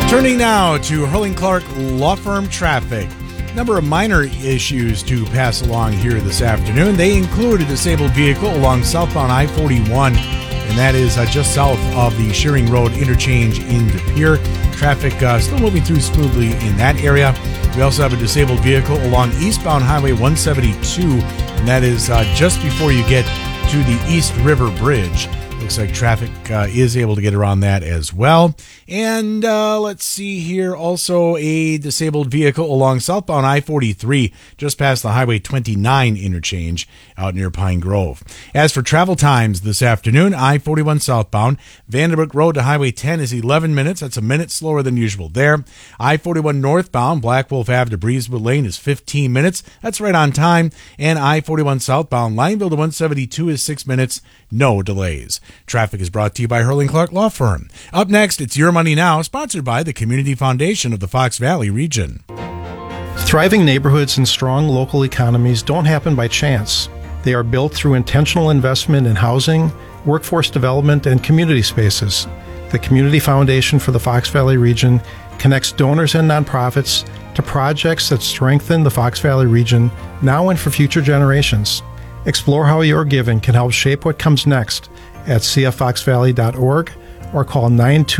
Turning now to Hurling Clark Law Firm traffic. Number of minor issues to pass along here this afternoon. They include a disabled vehicle along southbound I-41, and that is just south of the Shearing Road interchange in De Pere. Traffic still moving through smoothly in that area. We also have a disabled vehicle along eastbound Highway 172, and that is just before you get to the East River Bridge. Looks like traffic is able to get around that as well. And let's see here. Also a disabled vehicle along southbound I-43, just past the Highway 29 interchange out near Pine Grove. As for travel times this afternoon, I-41 southbound, Vanderbrook Road to Highway 10 is 11 minutes. That's a minute slower than usual there. I-41 northbound, Black Wolf Ave to Breezewood Lane is 15 minutes. That's right on time. And I-41 southbound, Lineville to 172 is 6 minutes. No delays. Traffic is brought to you by Hurling Clark Law Firm. Up next, it's Your Money Now, sponsored by the Community Foundation of the Fox Valley region. Thriving neighborhoods and strong local economies don't happen by chance. They are built through intentional investment in housing, workforce development, and community spaces. The Community Foundation for the Fox Valley region connects donors and nonprofits to projects that strengthen the Fox Valley region now and for future generations. Explore how your giving can help shape what comes next at cffoxvalley.org or call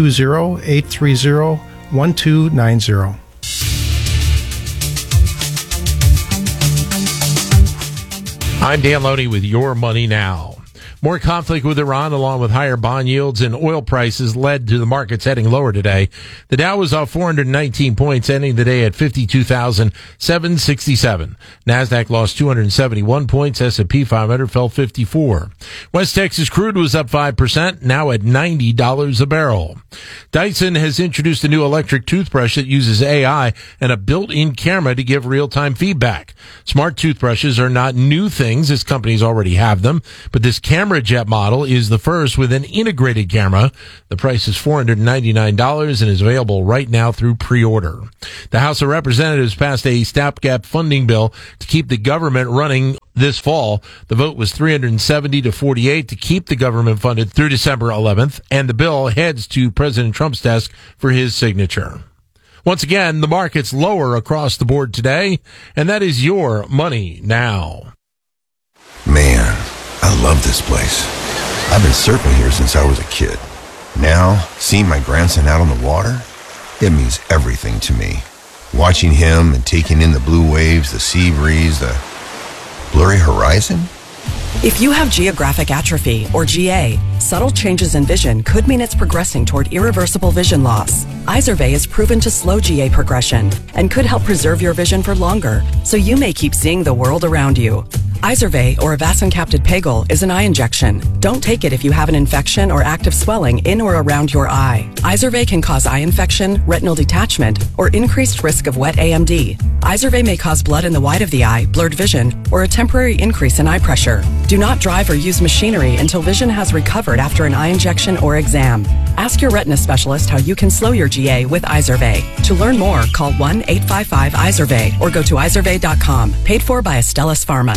920-830-1290. I'm Dan Loney with Your Money Now. More conflict with Iran, along with higher bond yields and oil prices, led to the markets heading lower today. The Dow was off 419 points, ending the day at 52,767. NASDAQ lost 271 points. S&P 500 fell 54. West Texas crude was up 5%, now at $90 a barrel. Dyson has introduced a new electric toothbrush that uses AI and a built-in camera to give real-time feedback. Smart toothbrushes are not new things, as companies already have them, but this camera jet model is the first with an integrated camera. The price is $499 and is available right now through pre-order. The House of Representatives passed a stopgap funding bill to keep the government running this fall. The vote was 370 to 48 to keep the government funded through December 11th, and the bill heads to President Trump's desk for his signature. Once again, the market's lower across the board today, and that is Your Money Now. Man, I love this place. I've been surfing here since I was a kid. Now, seeing my grandson out on the water, it means everything to me. Watching him and taking in the blue waves, the sea breeze, the blurry horizon. If you have geographic atrophy, or GA, subtle changes in vision could mean it's progressing toward irreversible vision loss. Izervay is proven to slow GA progression and could help preserve your vision for longer, so you may keep seeing the world around you. Izervay, or avacincaptad pegol, is an eye injection. Don't take it if you have an infection or active swelling in or around your eye. Izervay can cause eye infection, retinal detachment, or increased risk of wet AMD. Izervay may cause blood in the white of the eye, blurred vision, or a temporary increase in eye pressure. Do not drive or use machinery until vision has recovered after an eye injection or exam. Ask your retina specialist how you can slow your GA with Izervay. To learn more, call 1-855-IZERVAY or go to izervay.com. Paid for by Astellas Pharma.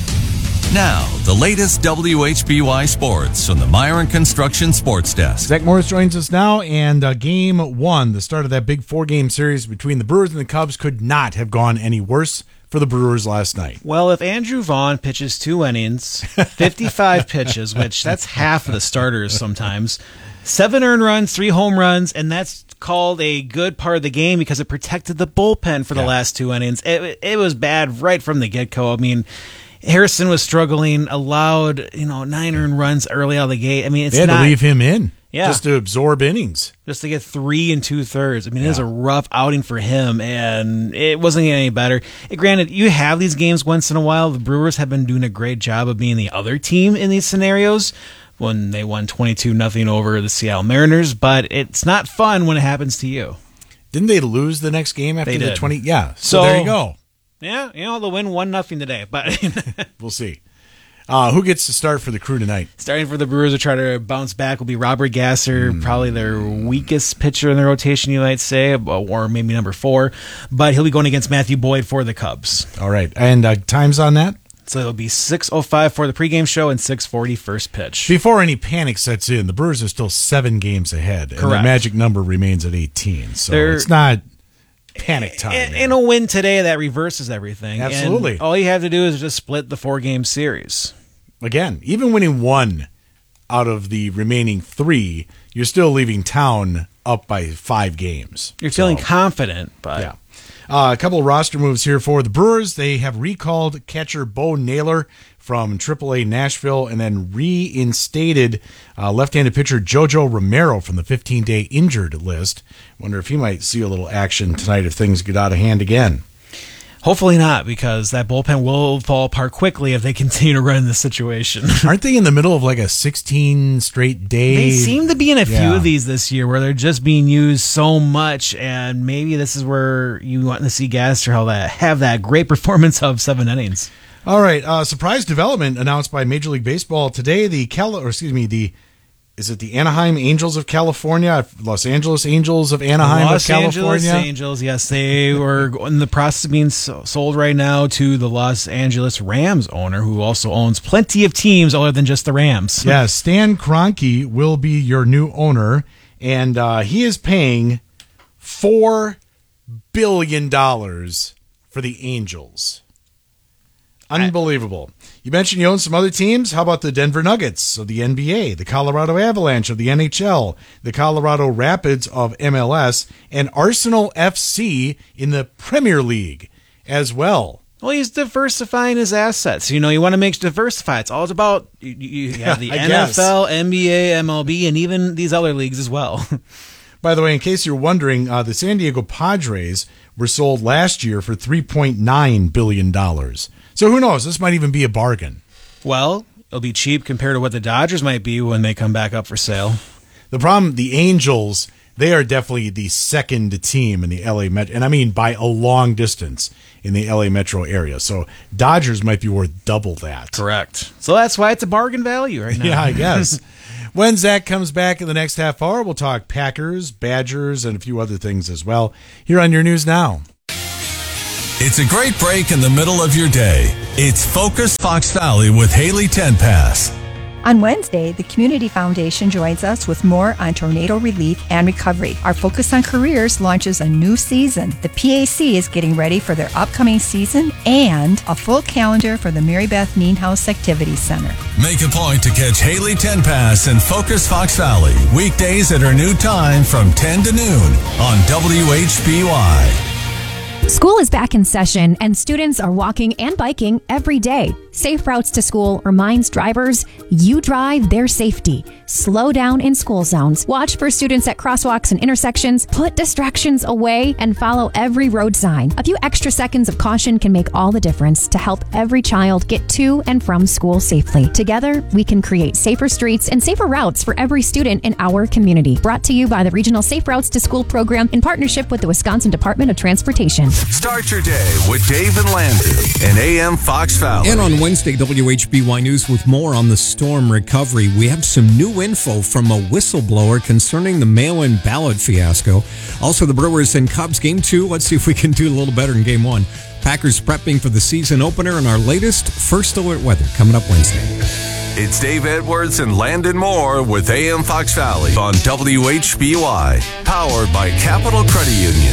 Now, the latest WHBY sports from the Myron Construction Sports Desk. Zach Morris joins us now, and Game 1, the start of that big four-game series between the Brewers and the Cubs, could not have gone any worse for the Brewers last night. Well, if Andrew Vaughn pitches 2 innings, 55 pitches, which that's half of the starters sometimes, 7 earned runs, 3 home runs, and that's called a good part of the game because it protected the bullpen for the last 2 innings. It was bad right from the get-go. I mean, Harrison was struggling, allowed 9 earned runs early out of the gate. I mean, they had to leave him in just to absorb innings. Just to get 3 2/3. I mean, it was a rough outing for him, and it wasn't getting any better. Granted, you have these games once in a while. The Brewers have been doing a great job of being the other team in these scenarios when they won 22-0 over the Seattle Mariners, but it's not fun when it happens to you. Didn't they lose the next game after the 20? Yeah, so there you go. Yeah, they'll win 1-0 today, but we'll see. Who gets to start for the Crew tonight? Starting for the Brewers to try to bounce back will be Robert Gasser, probably their weakest pitcher in the rotation, you might say, or maybe number 4. But he'll be going against Matthew Boyd for the Cubs. All right. And times on that? So it'll be 6:05 for the pregame show and 6:40 first pitch. Before any panic sets in, the Brewers are still 7 games ahead. And Correct. the magic number remains at 18. So it's not panic time. In a win today, that reverses everything. Absolutely. And all you have to do is just split the 4-game series. Again, even winning 1 out of the remaining 3, you're still leaving town up by 5 games. You're feeling confident, but yeah. A couple of roster moves here for the Brewers. They have recalled catcher Bo Naylor from AAA Nashville and then reinstated left-handed pitcher JoJo Romero from the 15-day injured list. Wonder if he might see a little action tonight if things get out of hand again. hopefully not, because that bullpen will fall apart quickly if they continue to run in this situation. Aren't they in the middle of like a 16 straight day? They seem to be in a few of these this year where they're just being used so much, and maybe this is where you want to see Gaster have that great performance of 7 innings. All right, surprise development announced by Major League Baseball today. The Anaheim Angels of California, Los Angeles Angels of Anaheim of California? Los Angeles Angels, yes. They were in the process of being sold right now to the Los Angeles Rams owner, who also owns plenty of teams other than just the Rams. Yes, Stan Kroenke will be your new owner, and he is paying $4 billion for the Angels. Unbelievable. You mentioned you own some other teams. How about the Denver Nuggets of the NBA, the Colorado Avalanche of the NHL, the Colorado Rapids of MLS, and Arsenal FC in the Premier League as well? Well, he's diversifying his assets. You know, you want to make diversify. It's all about you have the NFL, NBA, MLB, and even these other leagues as well. By the way, in case you're wondering, the San Diego Padres were sold last year for $3.9 billion. So who knows? This might even be a bargain. Well, it'll be cheap compared to what the Dodgers might be when they come back up for sale. The problem, the Angels, they are definitely the second team in the LA Metro, and I mean by a long distance in the LA Metro area. So Dodgers might be worth double that. Correct. So that's why it's a bargain value right now. Yeah, I guess. When Zach comes back in the next half hour, we'll talk Packers, Badgers, and a few other things as well. Here on Your News Now. It's a great break in the middle of your day. It's Focus Fox Valley with Haley Tenpass. On Wednesday, the Community Foundation joins us with more on tornado relief and recovery. Our Focus on Careers launches a new season. The PAC is getting ready for their upcoming season and a full calendar for the Mary Beth Nienhuis Activity Center. Make a point to catch Haley Tenpass and Focus Fox Valley weekdays at her new time from 10 to noon on WHBY. School is back in session, and students are walking and biking every day. Safe Routes to School reminds drivers, you drive their safety. Slow down in school zones. Watch for students at crosswalks and intersections. Put distractions away and follow every road sign. A few extra seconds of caution can make all the difference to help every child get to and from school safely. Together, we can create safer streets and safer routes for every student in our community. Brought to you by the Regional Safe Routes to School program in partnership with the Wisconsin Department of Transportation. Start your day with Dave and Landon and AM Fox Valley. And on Wednesday, WHBY News with more on the storm recovery. We have some new info from a whistleblower concerning the mail-in ballot fiasco. Also, the Brewers and Cubs Game 2. Let's see if we can do a little better in Game 1. Packers prepping for the season opener and our latest First Alert weather coming up Wednesday. It's Dave Edwards and Landon Moore with AM Fox Valley on WHBY. Powered by Capital Credit Union.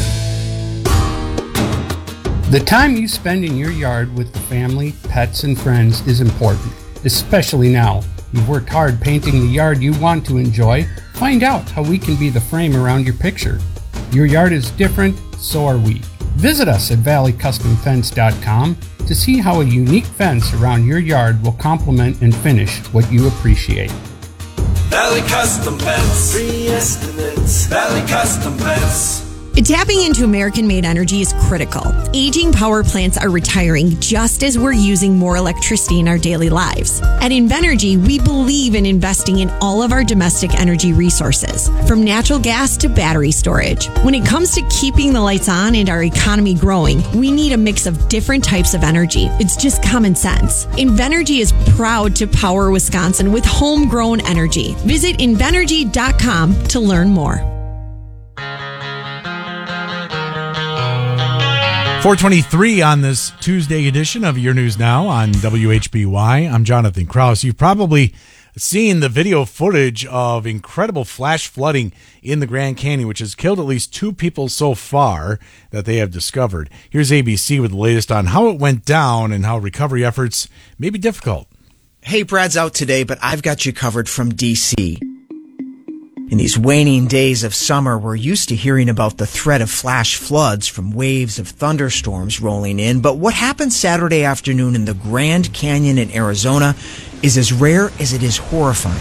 The time you spend in your yard with the family, pets, and friends is important, especially now. You've worked hard painting the yard you want to enjoy. Find out how we can be the frame around your picture. Your yard is different, so are we. Visit us at valleycustomfence.com to see how a unique fence around your yard will complement and finish what you appreciate. Valley Custom Fence. Free estimates. Valley Custom Fence. Tapping into American-made energy is critical. Aging power plants are retiring just as we're using more electricity in our daily lives. At Invenergy, we believe in investing in all of our domestic energy resources, from natural gas to battery storage. When it comes to keeping the lights on and our economy growing, we need a mix of different types of energy. It's just common sense. Invenergy is proud to power Wisconsin with homegrown energy. Visit Invenergy.com to learn more. 423 on this Tuesday edition of Your News Now on WHBY. I'm Jonathan Krause. You've probably seen the video footage of incredible flash flooding in the Grand Canyon, which has killed at least 2 people so far that they have discovered. Here's ABC with the latest on how it went down and how recovery efforts may be difficult. Hey, Brad's out today, but I've got you covered from D.C. In these waning days of summer, we're used to hearing about the threat of flash floods from waves of thunderstorms rolling in. But what happened Saturday afternoon in the Grand Canyon in Arizona is as rare as it is horrifying.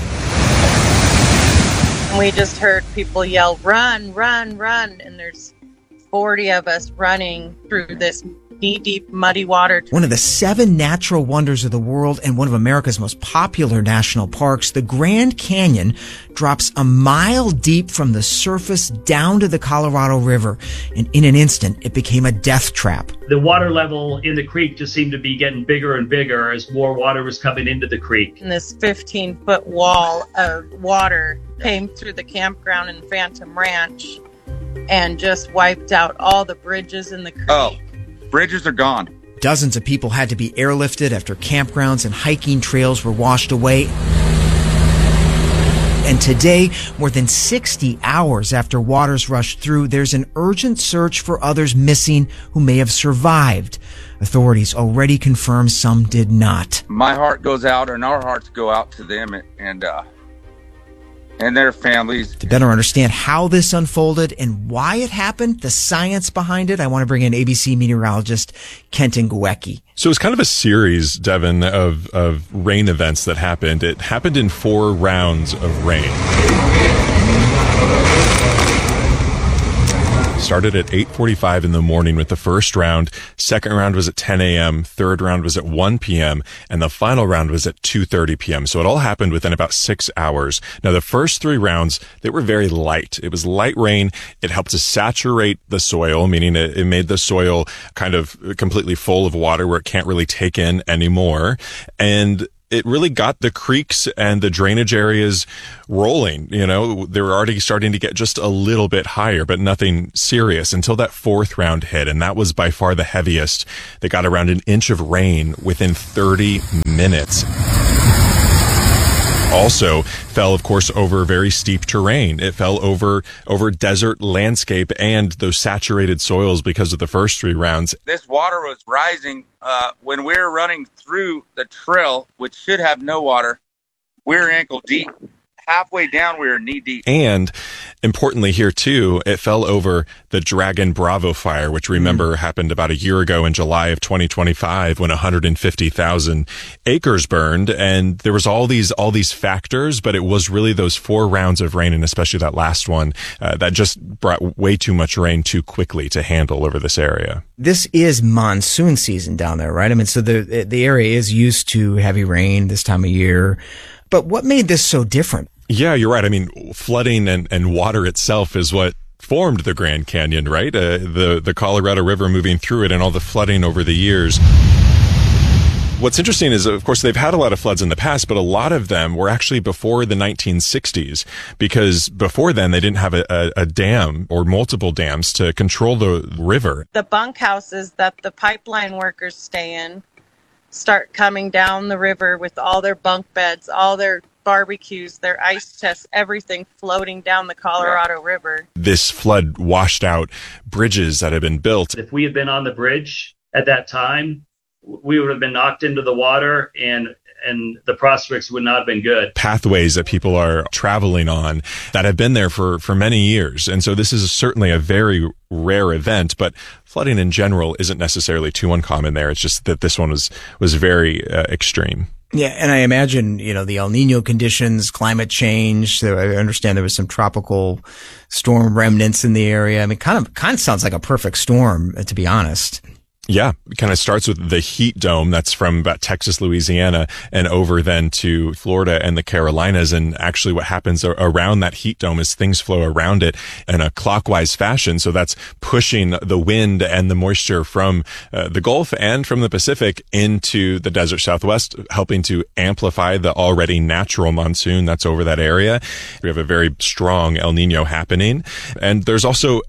We just heard people yell, "Run, run, run," and there's 40 of us running through this knee-deep, muddy water. One of the 7 natural wonders of the world and one of America's most popular national parks, the Grand Canyon drops a mile deep from the surface down to the Colorado River. And in an instant, it became a death trap. The water level in the creek just seemed to be getting bigger and bigger as more water was coming into the creek. And this 15-foot wall of water came through the campground in Phantom Ranch and just wiped out all the bridges in the creek. Oh, bridges are gone. Dozens of people had to be airlifted after campgrounds and hiking trails were washed away. And today, more than 60 hours after waters rushed through, there's an urgent search for others missing who may have survived. Authorities already confirmed some did not. My heart goes out, and our hearts go out to them and their families. To better understand how this unfolded and why it happened, the science behind it, I want to bring in ABC meteorologist Kenton Guecki. So it was kind of a series, Devin, of rain events that happened. It happened in 4 rounds of rain. Started at 8:45 in the morning with the first round. Second round was at 10 a.m. Third round was at 1 p.m. And the final round was at 2:30 p.m. So it all happened within about 6 hours. Now, the first 3 rounds, they were very light. It was light rain. It helped to saturate the soil, meaning it made the soil kind of completely full of water where it can't really take in anymore. And it really got the creeks and the drainage areas rolling. You know, they were already starting to get just a little bit higher, but nothing serious until that 4th round hit. And that was by far the heaviest. They got around an inch of rain within 30 minutes. Also fell, of course, over very steep terrain. It fell over desert landscape and those saturated soils because of the first 3 rounds. This water was rising when we were running through the trail, which should have no water. We were ankle deep. Halfway down, we were knee deep. And importantly here, too, it fell over the Dragon Bravo fire, which remember happened about a year ago in July of 2025 when 150,000 acres burned. And there was all these factors, but it was really those 4 rounds of rain, and especially that last one, that just brought way too much rain too quickly to handle over this area. This is monsoon season down there, right? I mean, so the area is used to heavy rain this time of year. But what made this so different? Yeah, you're right. I mean, flooding and water itself is what formed the Grand Canyon, right? The Colorado River moving through it and all the flooding over the years. What's interesting is, of course, they've had a lot of floods in the past, but a lot of them were actually before the 1960s, because before then they didn't have a dam or multiple dams to control the river. The bunkhouses that the pipeline workers stay in start coming down the river with all their bunk beds, all their barbecues, their ice chests, everything floating down the Colorado River. This flood washed out bridges that had been built. If we had been on the bridge at that time, we would have been knocked into the water and the prospects would not have been good. Pathways that people are traveling on that have been there for many years. And so this is certainly a very rare event, but flooding in general isn't necessarily too uncommon there. It's just that this one was very extreme. Yeah, and I imagine, the El Nino conditions, climate change. So I understand there was some tropical storm remnants in the area. I mean, kind of sounds like a perfect storm, to be honest. Yeah, it kind of starts with the heat dome that's from about Texas, Louisiana, and over then to Florida and the Carolinas. And actually what happens around that heat dome is things flow around it in a clockwise fashion. So that's pushing the wind and the moisture from the Gulf and from the Pacific into the desert Southwest, helping to amplify the already natural monsoon that's over that area. We have a very strong El Nino happening. And there's also a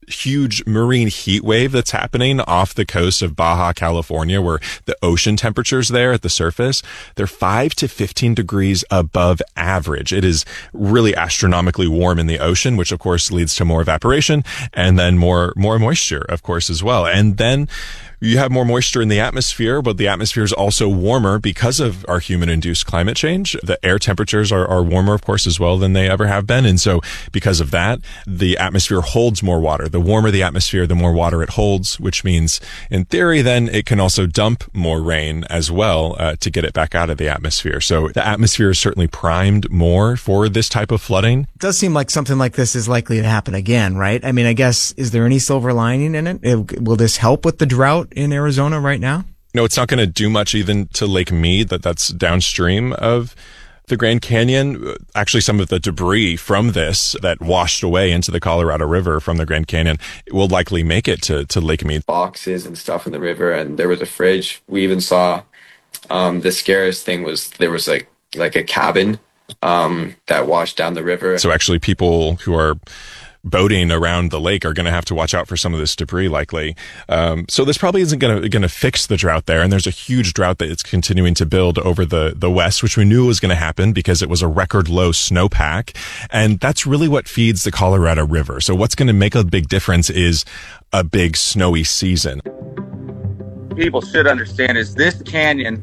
huge marine heat wave that's happening off the coast of Baja California, where the ocean temperatures there at the surface, they're 5 to 15 degrees above average. It is really astronomically warm in the ocean, which of course leads to more evaporation and then more moisture, of course, as well. And then you have more moisture in the atmosphere, but the atmosphere is also warmer because of our human-induced climate change. The air temperatures are warmer, of course, as well than they ever have been. And so because of that, the atmosphere holds more water. The warmer the atmosphere, the more water it holds, which means, in theory, then it can also dump more rain as well to get it back out of the atmosphere. So the atmosphere is certainly primed more for this type of flooding. It does seem like something like this is likely to happen again, right? I mean, I guess, is there any silver lining in it? Will this help with the drought in Arizona right now? No, it's not going to do much even to Lake Mead that's downstream of the Grand Canyon. Actually, some of the debris from this that washed away into the Colorado River from the Grand Canyon will likely make it to Lake Mead. Boxes and stuff in the river, and there was a fridge. We even saw the scariest thing was there was like a cabin that washed down the river. So actually people who are boating around the lake are going to have to watch out for some of this debris likely. So this probably isn't going to fix the drought there. And there's a huge drought that it's continuing to build over the west, which we knew was going to happen because it was a record low snowpack. And that's really what feeds the Colorado River. So what's going to make a big difference is a big snowy season. People should understand is this canyon,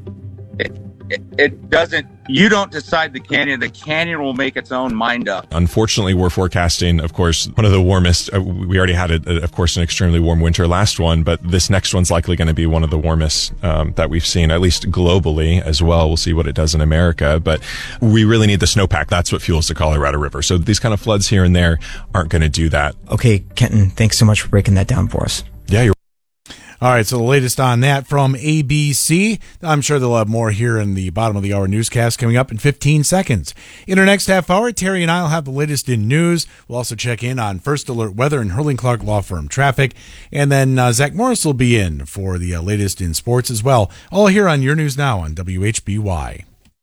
it doesn't, you don't decide the canyon will make its own mind up. Unfortunately, we're forecasting, of course, one of the warmest, we already had, of course, an extremely warm winter last one, but this next one's likely going to be one of the warmest that we've seen, at least globally as well. We'll see what it does in America, but we really need the snowpack. That's what fuels the Colorado River. So these kind of floods here and there aren't going to do that. Okay, Kenton, thanks so much for breaking that down for us. Yeah, you're All right, so the latest on that from ABC. I'm sure they'll have more here in the bottom of the hour newscast coming up in 15 seconds. In our next half hour, Terry and I will have the latest in news. We'll also check in on First Alert Weather and Hurling Clark Law Firm Traffic. And then Zach Morris will be in for the latest in sports as well. All here on Your News Now on WHBY.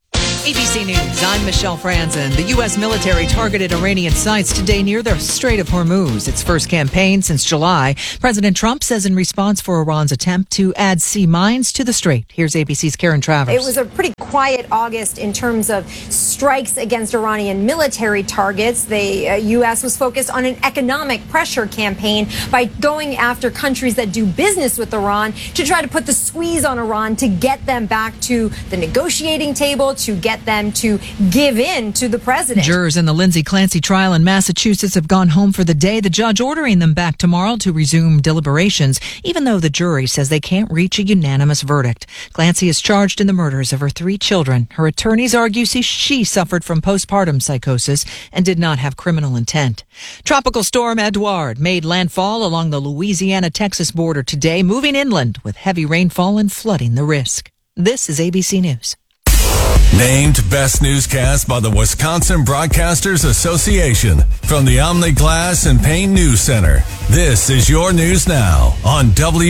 ABC News, I'm Michelle Franzen. The U.S. military targeted Iranian sites today near the Strait of Hormuz. Its first campaign since July. President Trump says in response for Iran's attempt to add sea mines to the strait. Here's ABC's Karen Travers. It was a pretty quiet August in terms of strikes against Iranian military targets. The U.S. was focused on an economic pressure campaign by going after countries that do business with Iran to try to put the squeeze on Iran to get them back to the negotiating table, to get them to give in to the president. Jurors in the Lindsay Clancy trial in Massachusetts have gone home for the day. The judge ordering them back tomorrow to resume deliberations, even though the jury says they can't reach a unanimous verdict. Clancy is charged in the murders of her 3 children. Her attorneys argue she suffered from postpartum psychosis and did not have criminal intent. Tropical storm Edouard made landfall along the Louisiana-Texas border today, moving inland with heavy rainfall and flooding the risk. This is ABC News. Named Best Newscast by the Wisconsin Broadcasters Association from the Omni Glass and Paint News Center. This is Your News Now on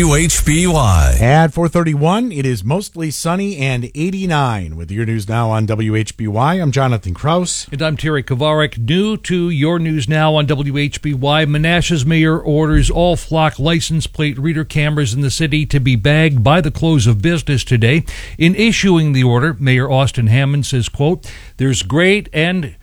WHBY. At 4:31, it is mostly sunny and 89 with Your News Now on WHBY. I'm Jonathan Kraus. And I'm Terry Kovarik. New to Your News Now on WHBY, Menasha's mayor orders all Flock license plate reader cameras in the city to be bagged by the close of business today. In issuing the order, Mayor Austin Hammond says, quote, "There's great and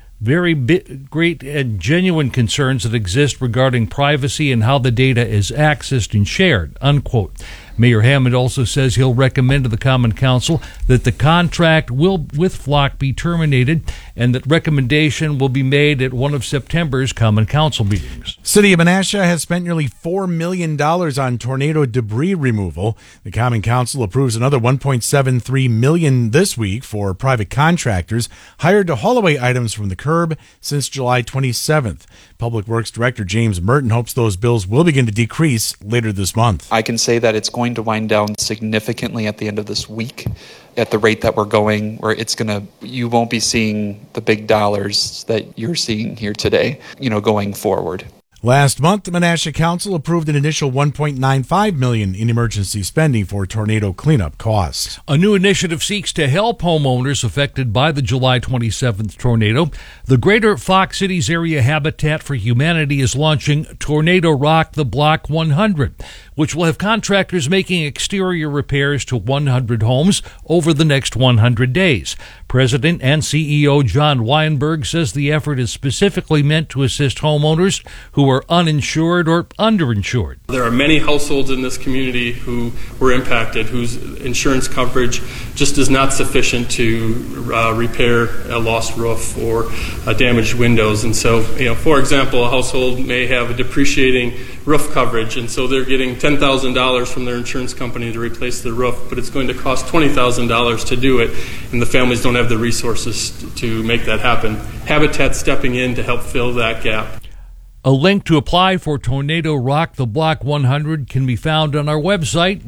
genuine concerns that exist regarding privacy and how the data is accessed and shared," unquote. Mayor Hammond also says he'll recommend to the Common Council that the contract with Flock be terminated and that recommendation will be made at one of September's Common Council meetings. City of Menasha has spent nearly $4 million on tornado debris removal. The Common Council approves another $1.73 million this week for private contractors hired to haul away items from the curb since July 27th. Public Works Director James Merton hopes those bills will begin to decrease later this month. I can say that it's going to wind down significantly at the end of this week at the rate that we're going, where you won't be seeing the big dollars that you're seeing here today, going forward. Last month, the Menasha Council approved an initial $1.95 million in emergency spending for tornado cleanup costs. A new initiative seeks to help homeowners affected by the July 27th tornado. The Greater Fox Cities Area Habitat for Humanity is launching Tornado Rock the Block 100, which will have contractors making exterior repairs to 100 homes over the next 100 days. President and CEO John Weinberg says the effort is specifically meant to assist homeowners who are uninsured or underinsured. There are many households in this community who were impacted, whose insurance coverage just is not sufficient to repair a lost roof or damaged windows. And so, for example, a household may have a depreciating roof coverage, and so they're getting $10,000 from their insurance company to replace the roof, but it's going to cost $20,000 to do it, and the families don't have the resources to make that happen. Habitat's stepping in to help fill that gap. A link to apply for Tornado Rock the Block 100 can be found on our website,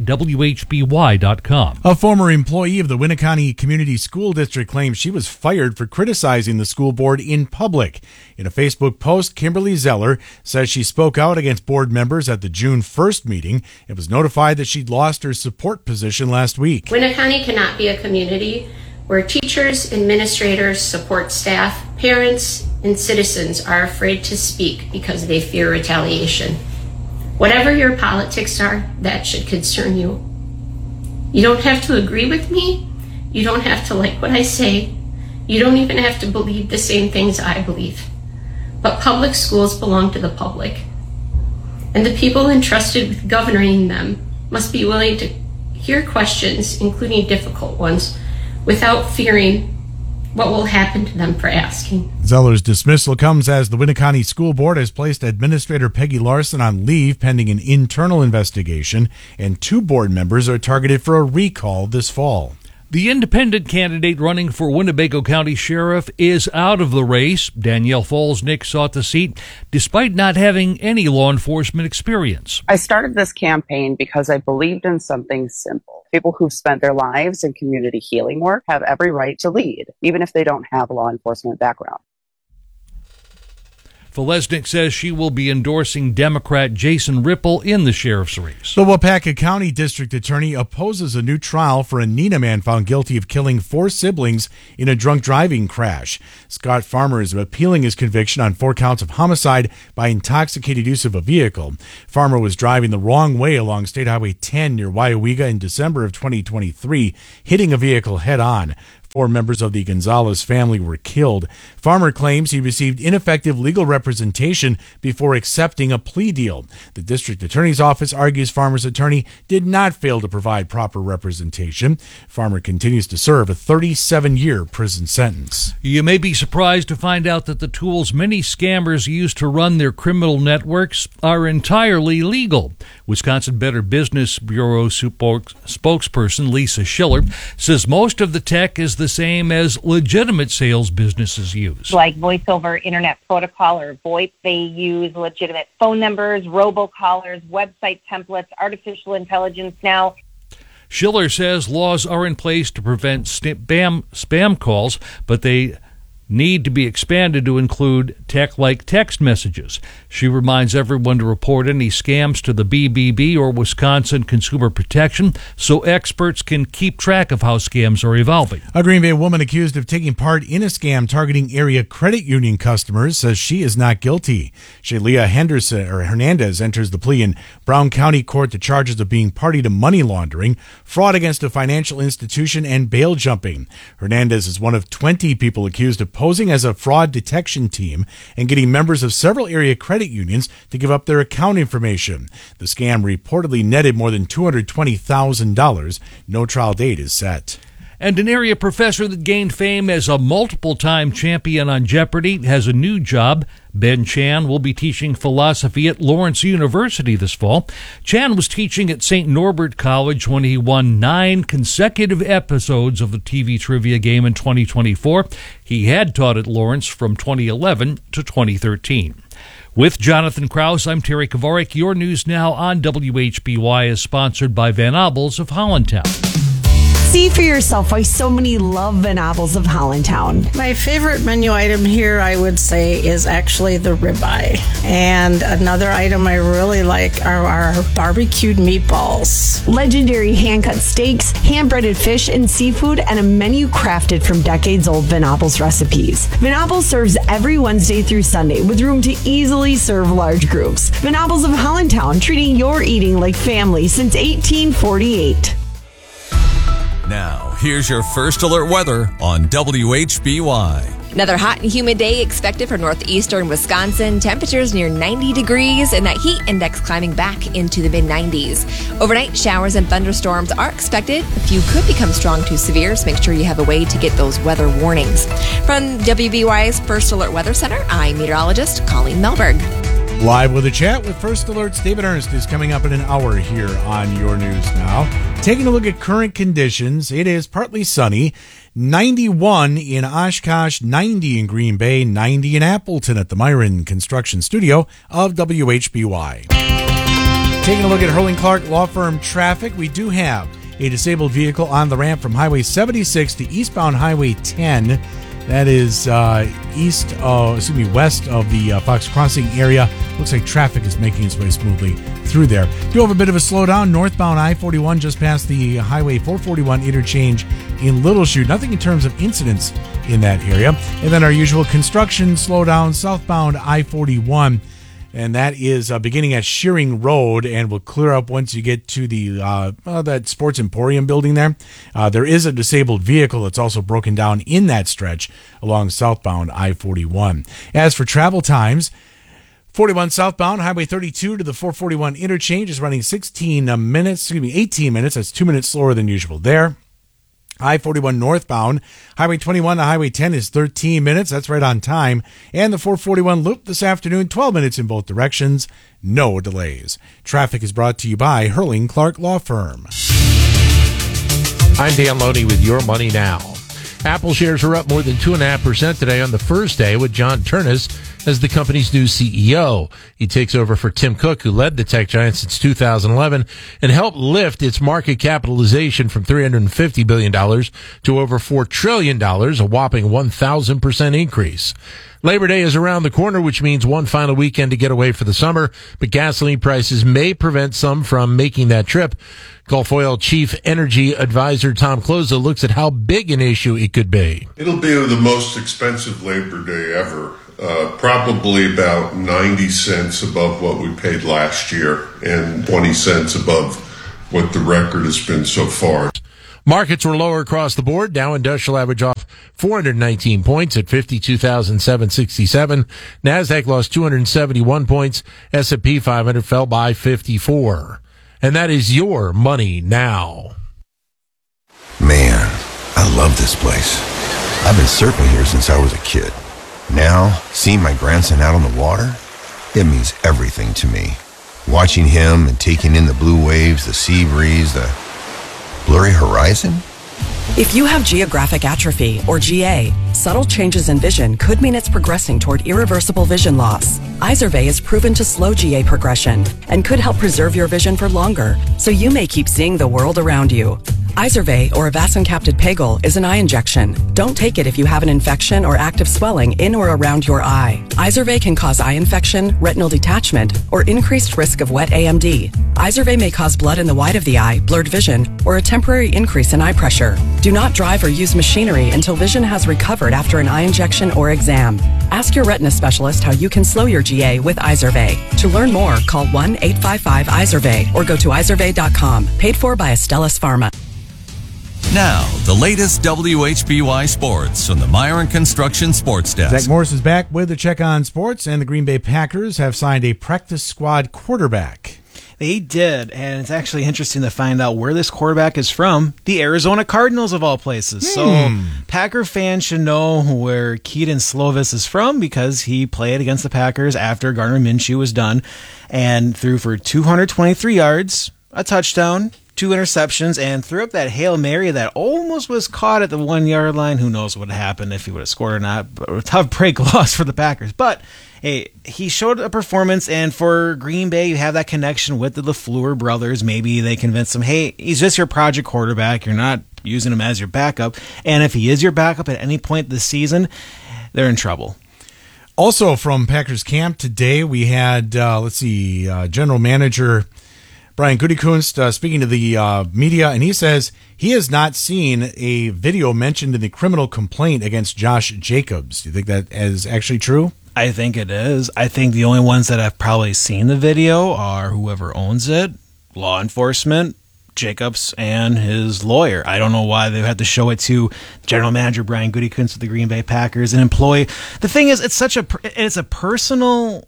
WHBY.com. A former employee of the Winneconne Community School District claims she was fired for criticizing the school board in public. In a Facebook post, Kimberly Zeller says she spoke out against board members at the June 1st meeting and was notified that she'd lost her support position last week. Winneconne cannot be a community where teachers, administrators, support staff, parents, and citizens are afraid to speak because they fear retaliation. Whatever your politics are, that should concern you. You don't have to agree with me. You don't have to like what I say. You don't even have to believe the same things I believe. But public schools belong to the public. And the people entrusted with governing them must be willing to hear questions, including difficult ones, without fearing what will happen to them for asking. Zeller's dismissal comes as the Winneconne School Board has placed Administrator Peggy Larson on leave pending an internal investigation, and 2 board members are targeted for a recall this fall. The independent candidate running for Winnebago County Sheriff is out of the race. Danielle Folsnick sought the seat despite not having any law enforcement experience. I started this campaign because I believed in something simple. People who've spent their lives in community healing work have every right to lead, even if they don't have a law enforcement background. Folesnik says she will be endorsing Democrat Jason Ripple in the sheriff's race. The Waupaca County District Attorney opposes a new trial for a Neenah man found guilty of killing 4 siblings in a drunk driving crash. Scott Farmer is appealing his conviction on 4 counts of homicide by intoxicated use of a vehicle. Farmer was driving the wrong way along State Highway 10 near Waiawega in December of 2023, hitting a vehicle head-on. 4 members of the Gonzalez family were killed. Farmer claims he received ineffective legal representation before accepting a plea deal. The district attorney's office argues Farmer's attorney did not fail to provide proper representation. Farmer continues to serve a 37-year prison sentence. You may be surprised to find out that the tools many scammers use to run their criminal networks are entirely legal. Wisconsin Better Business Bureau spokesperson Lisa Schiller says most of the tech is the same as legitimate sales businesses use. Like voice over internet protocol or VoIP, they use legitimate phone numbers, robocallers, website templates, artificial intelligence now. Schiller says laws are in place to prevent spam calls, but they need to be expanded to include tech-like text messages. She reminds everyone to report any scams to the BBB or Wisconsin Consumer Protection so experts can keep track of how scams are evolving. A Green Bay woman accused of taking part in a scam targeting area credit union customers says she is not guilty. Shalia Hernandez enters the plea in Brown County Court to charges of being party to money laundering, fraud against a financial institution, and bail jumping. Hernandez is one of 20 people accused of posing as a fraud detection team and getting members of several area credit unions to give up their account information. The scam reportedly netted more than $220,000. No trial date is set. And an area professor that gained fame as a multiple-time champion on Jeopardy has a new job. Ben Chan will be teaching philosophy at Lawrence University this fall. Chan was teaching at St. Norbert College when he won 9 consecutive episodes of the TV trivia game in 2024. He had taught at Lawrence from 2011 to 2013. With Jonathan Krause, I'm Terry Kavarik. Your News Now on WHBY is sponsored by Van Abels of Hollandtown. See for yourself why so many love Venables of Hollandtown. My favorite menu item here, I would say, is actually the ribeye. And another item I really like are our barbecued meatballs. Legendary hand-cut steaks, hand-breaded fish and seafood, and a menu crafted from decades-old Venables recipes. Venables serves every Wednesday through Sunday with room to easily serve large groups. Venables of Hollandtown, treating your eating like family since 1848. Now, here's your first alert weather on WHBY. Another hot and humid day expected for northeastern Wisconsin. Temperatures near 90 degrees and that heat index climbing back into the mid-90s. Overnight, showers and thunderstorms are expected. A few could become strong to severe, so make sure you have a way to get those weather warnings. From WBY's First Alert Weather Center, I'm meteorologist Colleen Melberg. Live with a chat with First Alert's David Ernst is coming up in an hour here on Your News Now. Taking a look at current conditions, it is partly sunny, 91 in Oshkosh, 90 in Green Bay, 90 in Appleton at the Myron Construction Studio of WHBY. Taking a look at Hurling Clark Law Firm traffic, we do have a disabled vehicle on the ramp from Highway 76 to eastbound Highway 10. That is west of the Fox Crossing area. Looks like traffic is making its way smoothly through there. Do have a bit of a slowdown northbound I-41 just past the Highway 441 interchange in Little Chute. Nothing in terms of incidents in that area. And then our usual construction slowdown southbound I-41. And that is beginning at Shearing Road and will clear up once you get to the that Sports Emporium building there. There is a disabled vehicle that's also broken down in that stretch along southbound I-41. As for travel times, 41 southbound, Highway 32 to the 441 interchange is running 18 minutes. That's 2 minutes slower than usual there. I-41 northbound, Highway 21 to Highway 10 is 13 minutes. That's right on time. And the 441 loop this afternoon, 12 minutes in both directions. No delays. Traffic is brought to you by Hurling Clark Law Firm. I'm Dan Loney with Your Money Now. Apple shares are up more than 2.5% today on the first day with John Ternus as the company's new CEO. He takes over for Tim Cook, who led the tech giant since 2011 and helped lift its market capitalization from $350 billion to over $4 trillion, a whopping 1,000% increase. Labor Day is around the corner, which means one final weekend to get away for the summer, but gasoline prices may prevent some from making that trip. Gulf Oil Chief Energy Advisor Tom Kloza looks at how big an issue it could be. It'll be the most expensive Labor Day ever. Probably about 90 cents above what we paid last year and 20 cents above what the record has been so far. Markets were lower across the board. Dow Industrial average off 419 points at 52,767. NASDAQ lost 271 points. S&P 500 fell by 54. And that is Your Money Now. Man, I love this place. I've been surfing here since I was a kid. Now, seeing my grandson out on the water, it means everything to me. Watching him and taking in the blue waves, the sea breeze, the blurry horizon. If you have geographic atrophy, or GA, subtle changes in vision could mean it's progressing toward irreversible vision loss. Izervay is proven to slow GA progression and could help preserve your vision for longer, so you may keep seeing the world around you. Izervay, or avacincaptad pegol, is an eye injection. Don't take it if you have an infection or active swelling in or around your eye. Izervay can cause eye infection, retinal detachment, or increased risk of wet AMD. Izervay may cause blood in the white of the eye, blurred vision, or a temporary increase in eye pressure. Do not drive or use machinery until vision has recovered after an eye injection or exam. Ask your retina specialist how you can slow your GA with Izervay. To learn more, call 1-855-IZERVAY or go to izervay.com. Paid for by Astellas Pharma. Now, the latest WHBY sports from the Myron Construction Sports Desk. Zach Morris is back with a check on sports, and the Green Bay Packers have signed a practice squad quarterback. They did, and it's actually interesting to find out where this quarterback is from. The Arizona Cardinals, of all places. So Packer fans should know where Keaton Slovis is from because he played against the Packers after Gardner Minshew was done and threw for 223 yards, a touchdown, 2 interceptions and threw up that Hail Mary that almost was caught at the 1-yard line. Who knows what would have happened if he would have scored or not. But a tough break loss for the Packers. But hey, he showed a performance, and for Green Bay, you have that connection with the LaFleur brothers. Maybe they convince him, hey, he's just your project quarterback. You're not using him as your backup. And if he is your backup at any point this season, they're in trouble. Also from Packers camp today, we had, General Manager Brian Gutekunst speaking to the media, and he says he has not seen a video mentioned in the criminal complaint against Josh Jacobs. Do you think that is actually true? I think it is. I think the only ones that have probably seen the video are whoever owns it, law enforcement, Jacobs, and his lawyer. I don't know why they had to show it to General Manager Brian Gutekunst of the Green Bay Packers, an employee. The thing is, it's a personal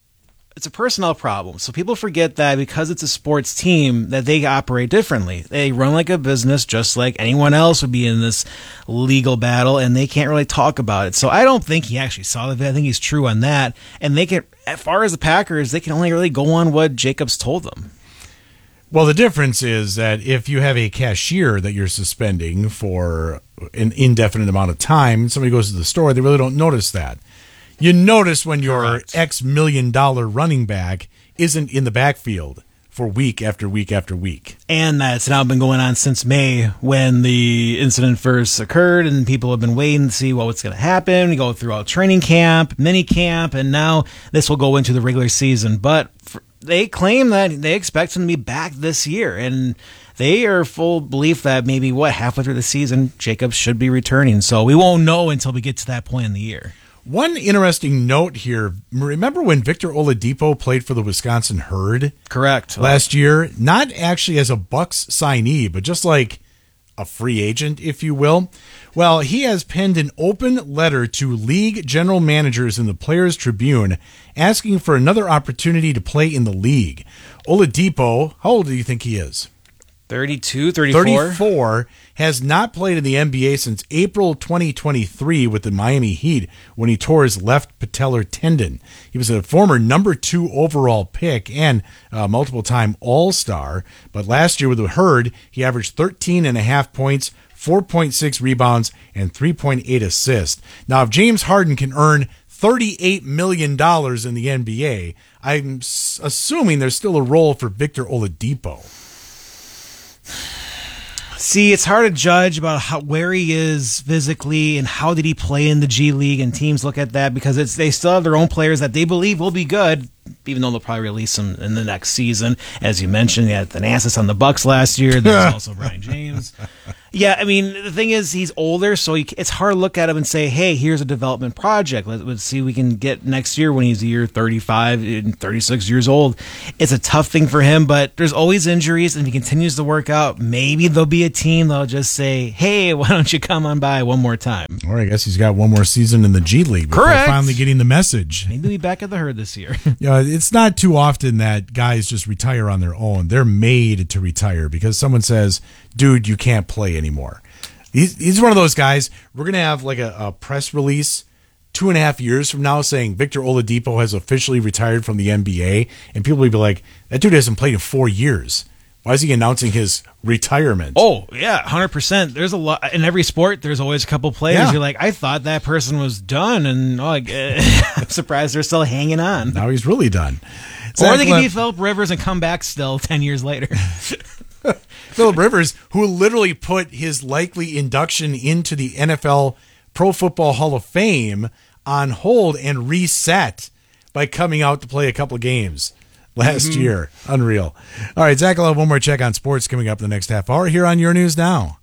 problem. So people forget that because it's a sports team that they operate differently. They run like a business just like anyone else would be in this legal battle, and they can't really talk about it. So I don't think he actually saw the video. I think he's true on that. And they can, as far as the Packers, they can only really go on what Jacobs told them. Well, the difference is that if you have a cashier that you're suspending for an indefinite amount of time, somebody goes to the store, they really don't notice that. You notice when your X million dollar running back isn't in the backfield for week after week after week. And that's now been going on since May when the incident first occurred, and people have been waiting to see what's going to happen. We go throughout training camp, mini camp, and now this will go into the regular season. But they claim that they expect him to be back this year, and they are full belief that maybe, halfway through the season, Jacobs should be returning. So we won't know until we get to that point in the year. One interesting note here, remember when Victor Oladipo played for the Wisconsin Herd? Correct. Last year, not actually as a Bucks signee, but just like a free agent, if you will. Well, he has penned an open letter to league general managers in the Players Tribune asking for another opportunity to play in the league. Oladipo, how old do you think he is? 32, 34? 34, has not played in the NBA since April 2023 with the Miami Heat when he tore his left patellar tendon. He was a former number 2 overall pick and multiple-time All-Star, but last year with the Herd, he averaged 13.5 points, 4.6 rebounds, and 3.8 assists. Now, if James Harden can earn $38 million in the NBA, I'm assuming there's still a role for Victor Oladipo. See, it's hard to judge about where he is physically and how did he play in the G League, and teams look at that because they still have their own players that they believe will be good, even though they'll probably release them in the next season. As you mentioned, you had Thanasis on the Bucks last year. There's also Brian James. Yeah, I mean, the thing is, he's older, so it's hard to look at him and say, hey, here's a development project. Let's see what we can get next year when he's a year 35 and 36 years old. It's a tough thing for him, but there's always injuries, and if he continues to work out, maybe there'll be a team that'll just say, hey, why don't you come on by one more time? Or I guess he's got one more season in the G League before Correct. Finally getting the message. Maybe he'll be back at the Herd this year. It's not too often that guys just retire on their own. They're made to retire because someone says, dude, you can't play anymore. He's one of those guys. We're going to have like a press release 2.5 years from now saying Victor Oladipo has officially retired from the NBA, and people will be like, that dude hasn't played in 4 years. Why is he announcing his retirement? Oh, yeah, 100%. There's a lot in every sport. There's always a couple players. Yeah. You're like, I thought that person was done, and I'm surprised they're still hanging on. Now he's really done. Or they can be Phillip Rivers and come back still 10 years later. Phillip Rivers, who literally put his likely induction into the NFL Pro Football Hall of Fame on hold and reset by coming out to play a couple of games last year. Unreal. All right, Zach, I'll have one more check on sports coming up in the next half hour here on Your News Now.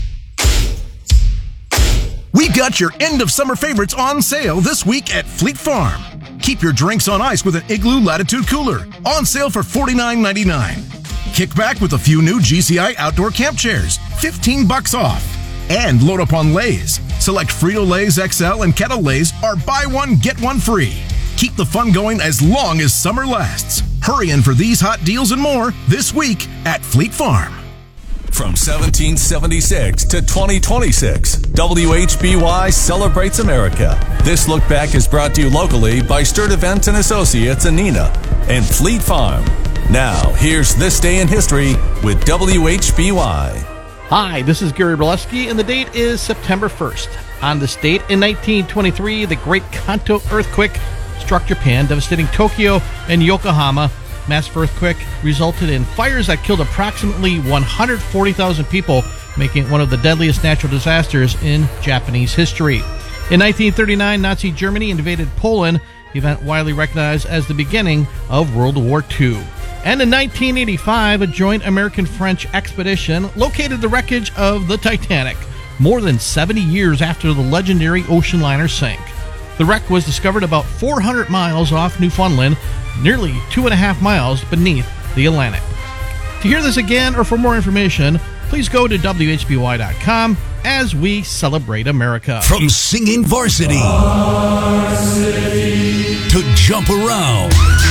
We got your end of summer favorites on sale this week at Fleet Farm. Keep your drinks on ice with an Igloo Latitude Cooler on sale for $49.99. Kick back with a few new GCI outdoor camp chairs, $15 off. And load up on Lay's. Select Frito-Lay's XL and Kettle Lay's are buy one, get one free. Keep the fun going as long as summer lasts. Hurry in for these hot deals and more this week at Fleet Farm. From 1776 to 2026, WHBY celebrates America. This look back is brought to you locally by Sturt Events and Associates in Neenah and Fleet Farm. Now, here's This Day in History with WHBY. Hi, this is Gary Brzezinski, and the date is September 1st. On this date, in 1923, the Great Kanto earthquake struck Japan, devastating Tokyo and Yokohama. Massive earthquake resulted in fires that killed approximately 140,000 people, making it one of the deadliest natural disasters in Japanese history. In 1939, Nazi Germany invaded Poland, the event widely recognized as the beginning of World War II. And in 1985, a joint American-French expedition located the wreckage of the Titanic, more than 70 years after the legendary ocean liner sank. The wreck was discovered about 400 miles off Newfoundland, nearly 2.5 miles beneath the Atlantic. To hear this again or for more information, please go to WHBY.com as we celebrate America. From singing varsity to jump around.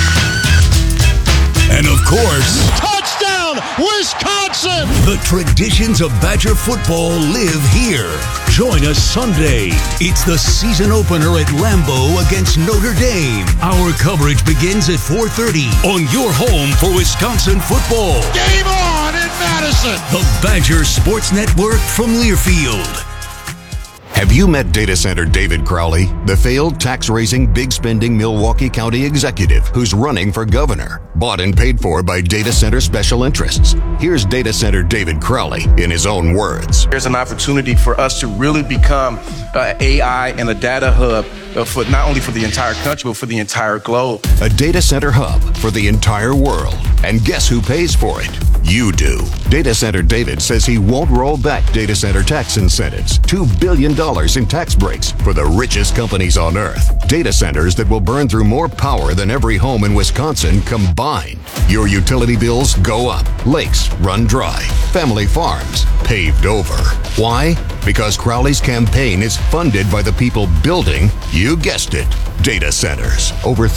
And of course, touchdown, Wisconsin! The traditions of Badger football live here. Join us Sunday. It's the season opener at Lambeau against Notre Dame. Our coverage begins at 4:30 on your home for Wisconsin football. Game on in Madison! The Badger Sports Network from Learfield. Have you met Data Center David Crowley, the failed tax-raising, big-spending Milwaukee County executive who's running for governor, bought and paid for by data center special interests? Here's Data Center David Crowley in his own words. There's an opportunity for us to really become AI and a data hub for not only for the entire country, but for the entire globe. A data center hub for the entire world. And guess who pays for it? You do. Data Center David says he won't roll back data center tax incentives. $2 billion in tax breaks for the richest companies on earth. Data centers that will burn through more power than every home in Wisconsin combined. Your utility bills go up. Lakes run dry. Family farms paved over. Why? Because Crowley's campaign is funded by the people building, you guessed it, data centers. Over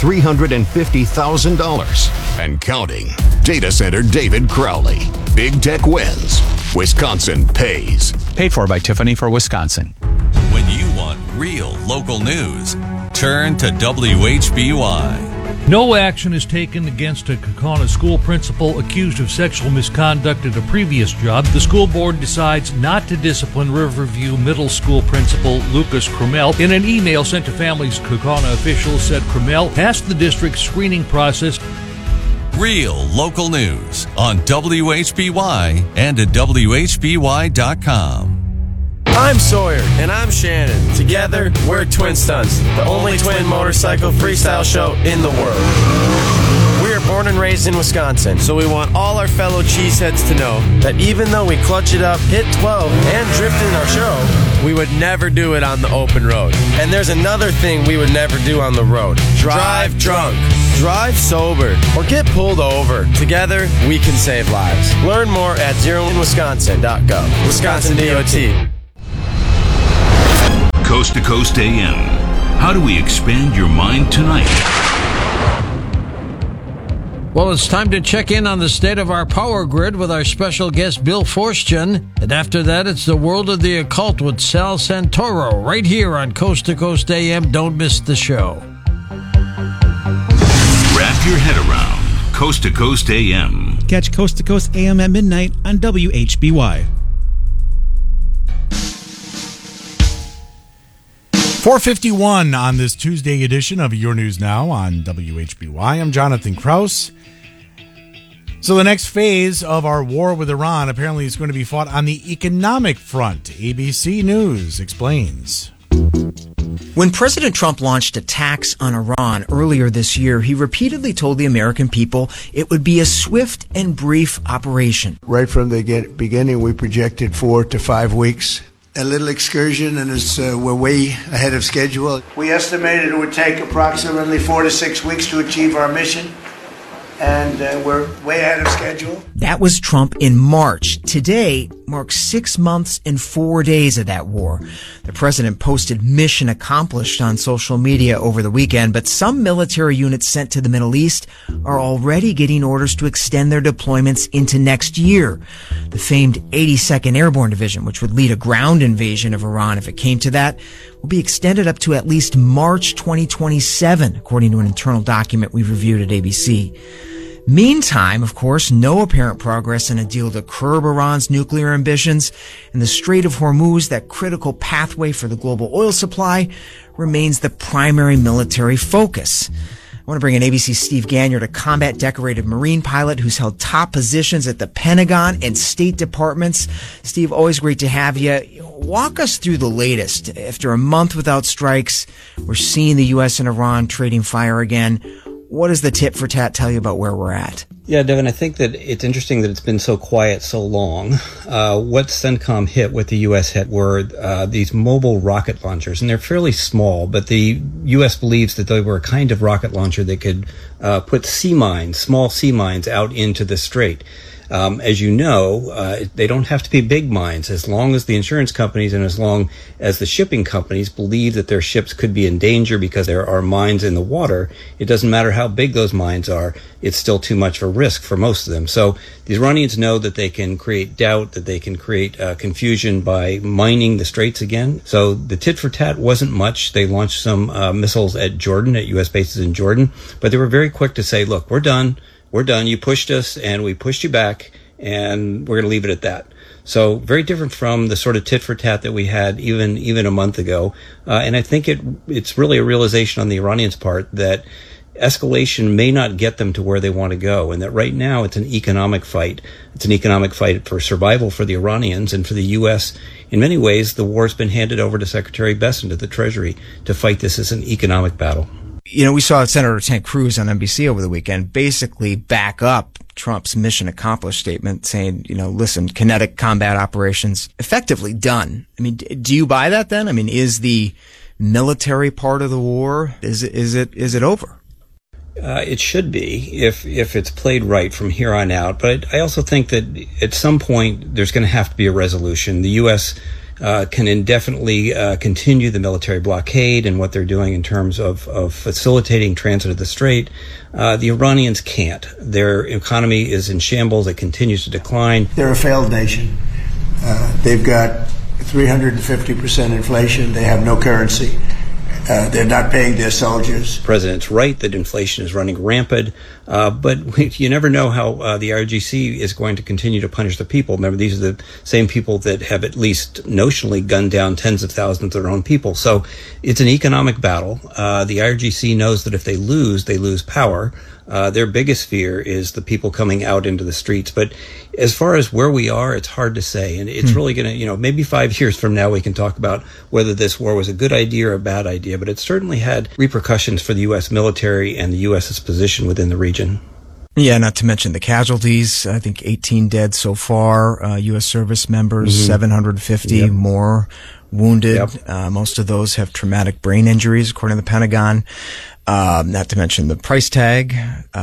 $350,000 and counting. Data Center David Crowley. Big tech wins. Wisconsin pays. Paid for by Tiffany for Wisconsin. When you want real local news, turn to WHBY. No action is taken against a Kaukauna school principal accused of sexual misconduct at a previous job. The school board decides not to discipline Riverview Middle School principal Lucas Crummell. In an email sent to families, Kaukauna officials said Crummell passed the district's screening process. Real local news on WHBY and at WHBY.com. I'm Sawyer. And I'm Shannon. Together, we're Twin Stunts, the only twin motorcycle freestyle show in the world. We are born and raised in Wisconsin, so we want all our fellow cheeseheads to know that even though we clutch it up, hit 12, and drift in our show, we would never do it on the open road. And there's another thing we would never do on the road. Drive drunk. Drive sober. Or get pulled over. Together, we can save lives. Learn more at zeroinwisconsin.gov. Wisconsin DOT. Coast to Coast AM. How do we expand your mind tonight? Well, it's time to check in on the state of our power grid with our special guest, Bill Forstchen. And after that, it's the world of the occult with Sal Santoro, right here on Coast to Coast AM. Don't miss the show. Wrap your head around Coast to Coast AM. Catch Coast to Coast AM at midnight on WHBY. 4:51 on this Tuesday edition of Your News Now on WHBY. I'm Jonathan Kraus. So the next phase of our war with Iran apparently is going to be fought on the economic front. ABC News explains. When President Trump launched a tax on Iran earlier this year, he repeatedly told the American people it would be a swift and brief operation. Right from the beginning, we projected 4 to 5 weeks. A little excursion, and we're way ahead of schedule. We estimated it would take approximately 4 to 6 weeks to achieve our mission, and we're way ahead of schedule. That was Trump in March. Today marks 6 months and 4 days of that war. The president posted mission accomplished on social media over the weekend, but some military units sent to the Middle East are already getting orders to extend their deployments into next year. The famed 82nd Airborne Division, which would lead a ground invasion of Iran if it came to that, will be extended up to at least March 2027, according to an internal document we've reviewed at ABC. Meantime, of course, no apparent progress in a deal to curb Iran's nuclear ambitions, and the Strait of Hormuz, that critical pathway for the global oil supply, remains the primary military focus. I want to bring in ABC's Steve Ganyard, a combat decorated Marine pilot who's held top positions at the Pentagon and State Departments. Steve, always great to have you. Walk us through the latest. After a month without strikes, we're seeing the U.S. and Iran trading fire again. What does the tit for tat tell you about where we're at? Yeah, Devin, I think that it's interesting that it's been so quiet so long. What CENTCOM hit, what the U.S. hit, were these mobile rocket launchers, and they're fairly small, but the U.S. believes that they were a kind of rocket launcher that could put sea mines, small sea mines, out into the strait. As you know, they don't have to be big mines. As long as the insurance companies and as long as the shipping companies believe that their ships could be in danger because there are mines in the water, it doesn't matter how big those mines are, it's still too much of a risk for most of them. So the Iranians know that they can create doubt, that they can create confusion by mining the straits again. So the tit for tat wasn't much. They launched some missiles at Jordan, at U.S. bases in Jordan, but they were very quick to say, look, we're done. We're done. You pushed us and we pushed you back, and we're going to leave it at that. So very different from the sort of tit for tat that we had even a month ago. And I think it's really a realization on the Iranians' part that escalation may not get them to where they want to go, and that right now it's an economic fight. It's an economic fight for survival for the Iranians and for the U.S. In many ways, the war's been handed over to Secretary Bessent at the Treasury to fight this as an economic battle. You know, we saw Senator Ted Cruz on NBC over the weekend basically back up Trump's mission accomplished statement, saying, you know, listen, kinetic combat operations effectively done. I mean, do you buy that then? I mean, is the military part of the war, is it over? It should be if it's played right from here on out. But I also think that at some point there's going to have to be a resolution. The U.S. Can indefinitely continue the military blockade and what they're doing in terms of facilitating transit of the strait. The Iranians can't. Their economy is in shambles. It continues to decline. They're a failed nation. They've got 350% inflation. They have no currency. They're not paying their soldiers. The president's right that inflation is running rampant, but you never know how the IRGC is going to continue to punish the people. Remember, these are the same people that have at least notionally gunned down tens of thousands of their own people. So it's an economic battle. The IRGC knows that if they lose power. Their biggest fear is the people coming out into the streets. But as far as where we are, it's hard to say. And it's really going to, maybe 5 years from now we can talk about whether this war was a good idea or a bad idea. But it certainly had repercussions for the U.S. military and the U.S.'s position within the region. Yeah, not to mention the casualties. I think 18 dead so far, U.S. service members, 750 more wounded. Most of those have traumatic brain injuries, according to the Pentagon. Not to mention the price tag,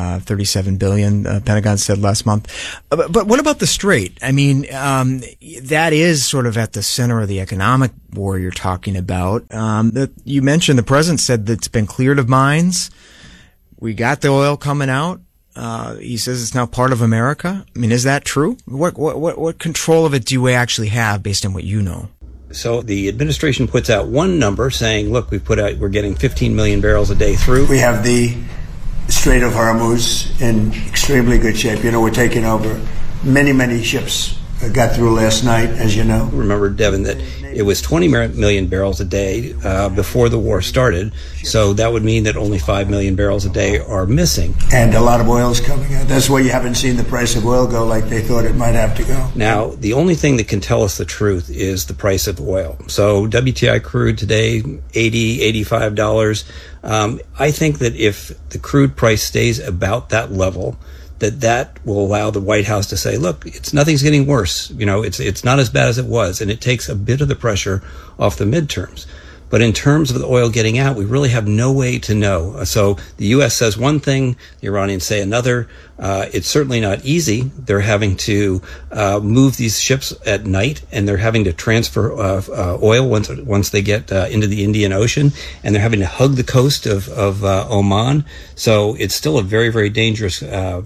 $37 billion, Pentagon said last month. But what about the Strait? I mean, that is sort of at the center of the economic war you're talking about. You mentioned the president said that it's been cleared of mines. We got the oil coming out. He says it's now part of America. I mean, is that true? What control of it do we actually have based on what you know? So the administration puts out one number saying, look, we're getting 15 million barrels a day through. We have the Strait of Hormuz in extremely good shape. We're taking over. Many ships got through last night, as you know. Remember, Devin, that it was 20 million barrels a day before the war started. So that would mean that only 5 million barrels a day are missing. And a lot of oil is coming out. That's why you haven't seen the price of oil go like they thought it might have to go. Now, the only thing that can tell us the truth is the price of oil. So WTI crude today, $80, $85. I think that if the crude price stays about that level, that will allow the White House to say, look, nothing's getting worse. It's not as bad as it was. And it takes a bit of the pressure off the midterms. But in terms of the oil getting out, we really have no way to know. So the U.S. says one thing, the Iranians say another. It's certainly not easy. They're having to move these ships at night, and they're having to transfer oil once they get into the Indian Ocean, and they're having to hug the coast of Oman. So it's still a very, very dangerous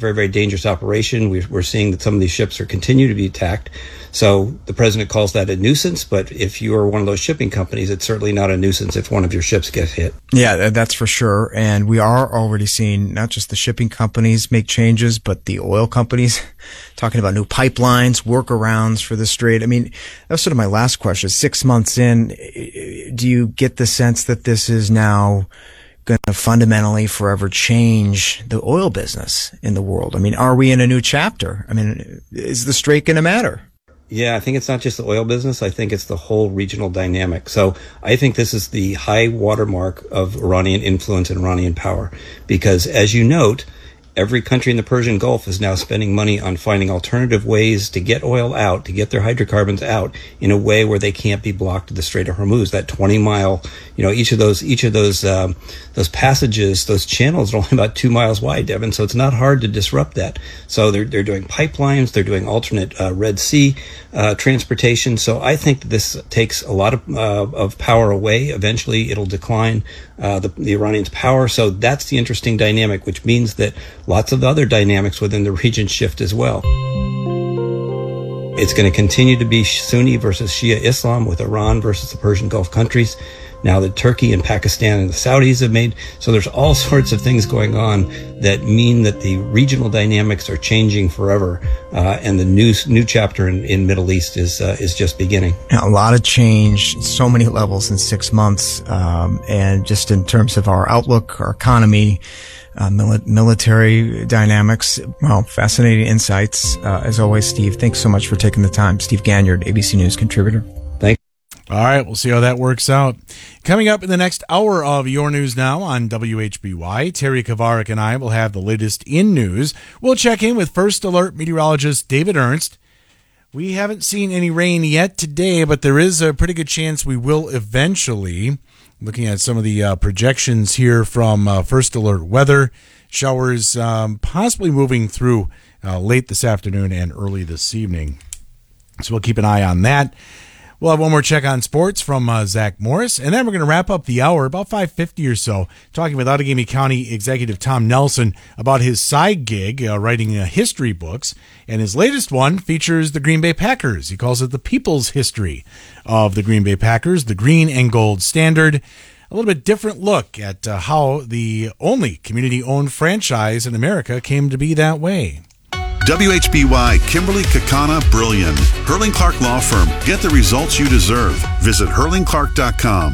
operation. We're seeing that some of these ships continue to be attacked. So the president calls that a nuisance, but if you are one of those shipping companies, it's certainly not a nuisance if one of your ships gets hit. Yeah, that's for sure. And we are already seeing not just the shipping companies make changes challenges, but the oil companies talking about new pipelines, workarounds for the strait. I mean, that's sort of my last question. 6 months in, do you get the sense that this is now going to fundamentally forever change the oil business in the world? I mean, are we in a new chapter? I mean, is the strait going to matter? Yeah, I think it's not just the oil business. I think it's the whole regional dynamic. So I think this is the high watermark of Iranian influence and Iranian power, because as you note, every country in the Persian Gulf is now spending money on finding alternative ways to get oil out, to get their hydrocarbons out in a way where they can't be blocked to the Strait of Hormuz. That 20-mile, each of those passages, those channels are only about 2 miles wide, Devin. So it's not hard to disrupt that. So they're doing pipelines, they're doing alternate Red Sea transportation. So I think that this takes a lot of power away. Eventually, it'll decline the Iranians' power. So that's the interesting dynamic, which means that lots of other dynamics within the region shift as well. It's going to continue to be Sunni versus Shia Islam, with Iran versus the Persian Gulf countries. Now that Turkey and Pakistan and the Saudis have made. So there's all sorts of things going on that mean that the regional dynamics are changing forever. And the new chapter in Middle East is just beginning. Now, a lot of change, so many levels in 6 months. And just in terms of our outlook, our economy, military dynamics. Well, fascinating insights. As always, Steve, thanks so much for taking the time. Steve Ganyard, ABC News contributor. All right, we'll see how that works out. Coming up in the next hour of Your News Now on WHBY, Terry Kavarik and I will have the latest in news. We'll check in with First Alert meteorologist David Ernst. We haven't seen any rain yet today, but there is a pretty good chance we will eventually. Looking at some of the projections here from First Alert Weather, showers possibly moving through late this afternoon and early this evening. So we'll keep an eye on that. We'll have one more check on sports from Zach Morris, and then we're going to wrap up the hour about 5:50 or so, talking with Outagamie County Executive Tom Nelson about his side gig, writing history books, and his latest one features the Green Bay Packers. He calls it the people's history of the Green Bay Packers, the Green and Gold Standard. A little bit different look at how the only community-owned franchise in America came to be that way. WHBY Kimberly Kakana Brilliant. Hurling Clark Law Firm. Get the results you deserve. Visit hurlingclark.com.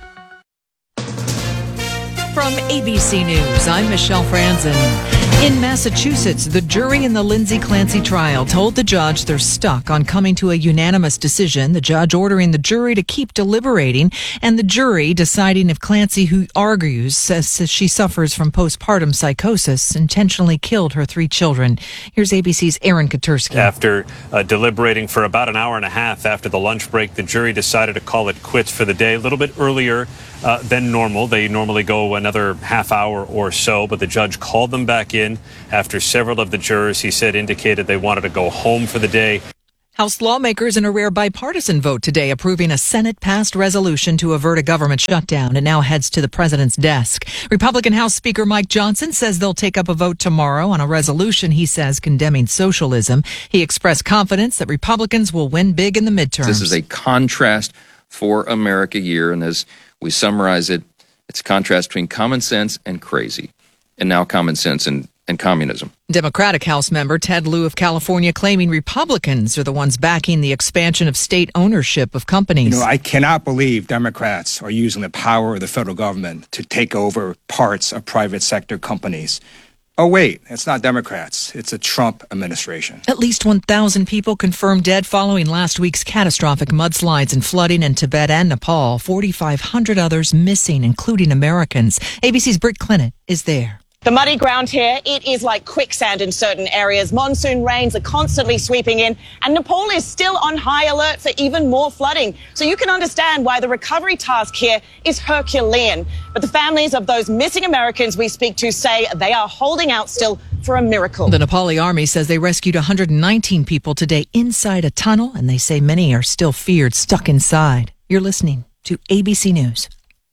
From ABC News, I'm Michelle Franzen. In Massachusetts, the jury in the Lindsay Clancy trial told the judge they're stuck on coming to a unanimous decision, the judge ordering the jury to keep deliberating, and the jury deciding if Clancy, who argues, says she suffers from postpartum psychosis, intentionally killed her 3 children. Here's ABC's Aaron Katursky. After deliberating for about an hour and a half after the lunch break, the jury decided to call it quits for the day, a little bit earlier than normal. They normally go another half hour or so, but the judge called them back in after several of the jurors, he said, indicated they wanted to go home for the day. House lawmakers in a rare bipartisan vote today approving a Senate-passed resolution to avert a government shutdown. It now heads to the president's desk. Republican House Speaker Mike Johnson says they'll take up a vote tomorrow on a resolution he says condemning socialism. He expressed confidence that Republicans will win big in the midterms. This is a contrast for America year, and as we summarize it, it's a contrast between common sense and crazy, and now common sense and communism. Democratic House member Ted Lieu of California claiming Republicans are the ones backing the expansion of state ownership of companies. I cannot believe Democrats are using the power of the federal government to take over parts of private sector companies. Oh, wait, it's not Democrats. It's a Trump administration. At least 1,000 people confirmed dead following last week's catastrophic mudslides and flooding in Tibet and Nepal. 4,500 others missing, including Americans. ABC's Britt Clinton is there. The muddy ground here, it is like quicksand in certain areas. Monsoon rains are constantly sweeping in, and Nepal is still on high alert for even more flooding. So you can understand why the recovery task here is Herculean. But the families of those missing Americans we speak to say they are holding out still for a miracle. The Nepali army says they rescued 119 people today inside a tunnel, and they say many are still feared stuck inside. You're listening to ABC News.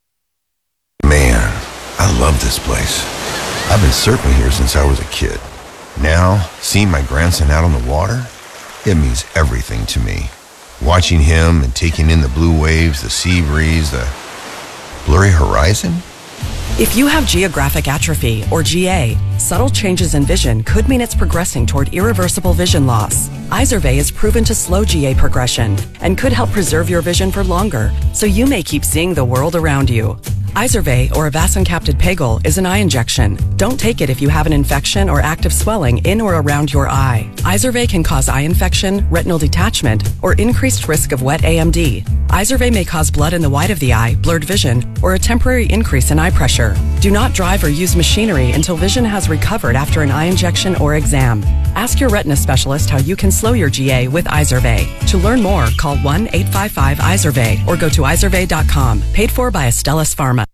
Man, I love this place. I've been surfing here since I was a kid. Now, seeing my grandson out on the water, it means everything to me. Watching him and taking in the blue waves, the sea breeze, the blurry horizon. If you have geographic atrophy, or GA, Subtle changes in vision could mean it's progressing toward irreversible vision loss. Izervay is proven to slow GA progression and could help preserve your vision for longer, so you may keep seeing the world around you. Izervay, or avacincaptad pegol, is an eye injection. Don't take it if you have an infection or active swelling in or around your eye. Izervay can cause eye infection, retinal detachment, or increased risk of wet AMD. Izervay may cause blood in the white of the eye, blurred vision, or a temporary increase in eye pressure. Do not drive or use machinery until vision has recovered after an eye injection or exam. Ask your retina specialist how you can slow your GA with Izervay. To learn more, call 1-855-IZERVAY or go to izervay.com. Paid for by Astellas Pharma.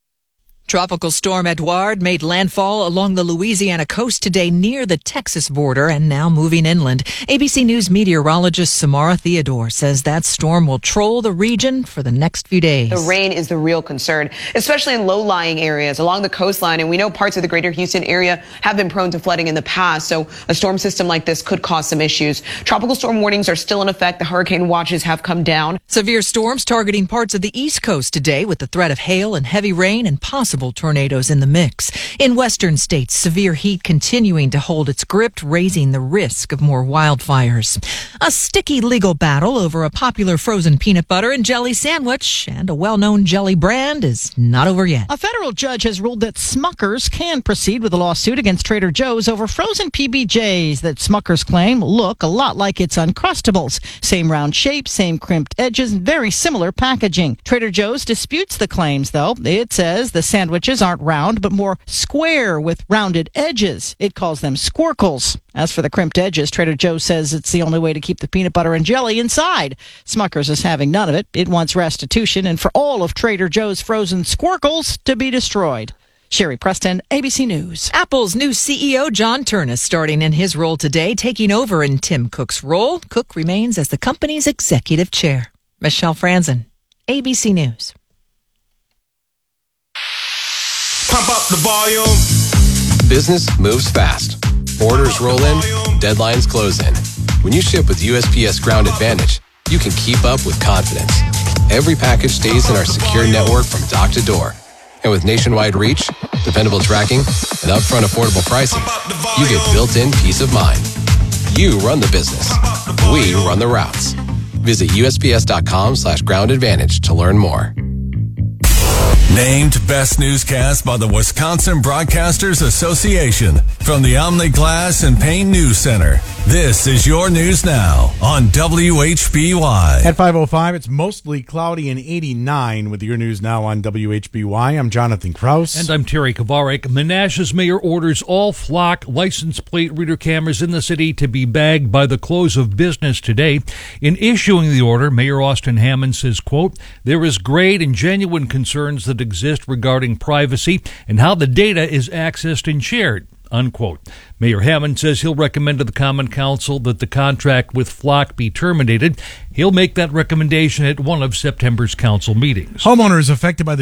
Tropical storm Edouard made landfall along the Louisiana coast today near the Texas border and now moving inland. ABC News meteorologist Samara Theodore says that storm will troll the region for the next few days. The rain is the real concern, especially in low-lying areas along the coastline. And we know parts of the greater Houston area have been prone to flooding in the past. So a storm system like this could cause some issues. Tropical storm warnings are still in effect. The hurricane watches have come down. Severe storms targeting parts of the East Coast today with the threat of hail and heavy rain and possible tornadoes in the mix. In western states, severe heat continuing to hold its grip, raising the risk of more wildfires. A sticky legal battle over a popular frozen peanut butter and jelly sandwich and a well-known jelly brand is not over yet. A federal judge has ruled that Smucker's can proceed with a lawsuit against Trader Joe's over frozen PBJs that Smucker's claim look a lot like its Uncrustables. Same round shape, same crimped edges, and very similar packaging. Trader Joe's disputes the claims, though. It says the sandwiches aren't round, but more square with rounded edges. It calls them squircles. As for the crimped edges, Trader Joe's says it's the only way to keep the peanut butter and jelly inside. Smucker's is having none of it. It wants restitution and for all of Trader Joe's frozen squircles to be destroyed. Sherry Preston, ABC News. Apple's new CEO, John Ternus, starting in his role today, taking over in Tim Cook's role. Cook remains as the company's executive chair. Michelle Franzen, ABC News. Pump up the volume. Business moves fast. Orders roll in, deadlines close in. When you ship with USPS Ground Advantage, you can keep up with confidence. Every package stays in our secure network from dock to door. And with nationwide reach, dependable tracking, and upfront affordable pricing, you get built-in peace of mind. You run the business. We run the routes. Visit USPS.com/Ground Advantage to learn more. Named Best Newscast by the Wisconsin Broadcasters Association from the Omni Glass and Paint News Center. This is your news now on WHBY. At 5:05, it's mostly cloudy and 89 with your news now on WHBY. I'm Jonathan Kraus. And I'm Terry Kavarek. Menasha's mayor orders all Flock license plate reader cameras in the city to be bagged by the close of business today. In issuing the order, Mayor Austin Hammond says, quote, there is great and genuine concerns that exist regarding privacy and how the data is accessed and shared, unquote. Mayor Hammond says he'll recommend to the Common Council that the contract with Flock be terminated. He'll make that recommendation at one of September's council meetings. Homeowners affected by the